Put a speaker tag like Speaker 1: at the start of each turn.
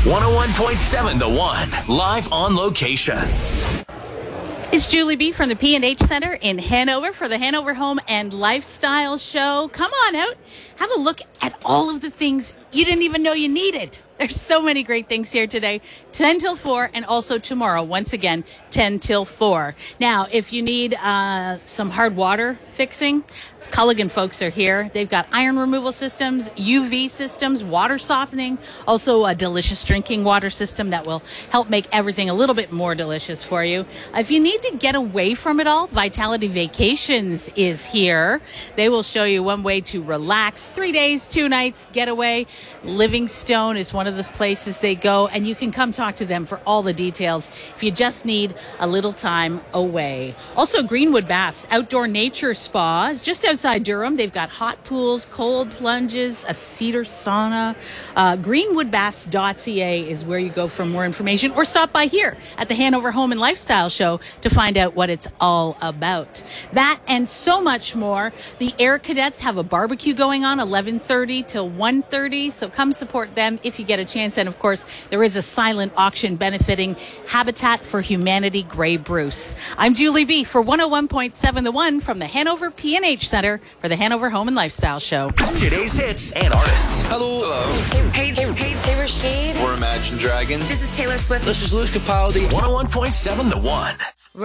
Speaker 1: 101.7 The One, live on location.
Speaker 2: It's Julie B. from the P&H Center in Hanover for the Hanover Home and Lifestyle Show. Come on out. Have a look at all of the things you didn't even know you needed. There's so many great things here today, 10 till 4, and also tomorrow, once again, 10 till 4. Now, if you need some hard water fixing, Culligan folks are here. They've got iron removal systems, UV systems, water softening, also a delicious drinking water system that will help make everything a little bit more delicious for you. If you need to get away from it all, Vitality Vacations is here. They will show you one way to relax. 3 days, 2 nights, getaway. Livingstone is one of the places they go, and you can come talk to them for all the details if you just need a little time away. Also, Greenwood Baths, outdoor nature spa is just outside Durham. They've got hot pools, cold plunges, a cedar sauna. Greenwoodbaths.ca is where you go for more information, or stop by here at the Hanover Home and Lifestyle Show to find out what it's all about. That and so much more. The Air Cadets have a barbecue going on 11:30 till 1:30, so come support them if you get a chance. And of course, there is a silent auction benefiting Habitat for Humanity Grey Bruce. I'm Julie B. for 101.7 The One from the Hanover P&H Center for the Hanover Home and Lifestyle Show.
Speaker 1: Today's hits and artists.
Speaker 3: Hello.
Speaker 4: Hey, Rashid.
Speaker 3: Or Imagine Dragons.
Speaker 4: This is Taylor Swift.
Speaker 3: This is Lewis Capaldi.
Speaker 1: 101.7 The One.